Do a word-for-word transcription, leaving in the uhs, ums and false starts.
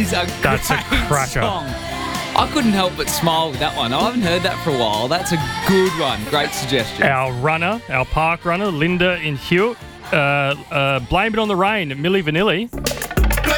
is a That's a great cracker. song. I couldn't help but smile with that one. I haven't heard that for a while. That's a good one. Great suggestion. Our runner, our park runner, Linda in Hewitt, uh, uh, Blame It on the Rain, Milli Vanilli.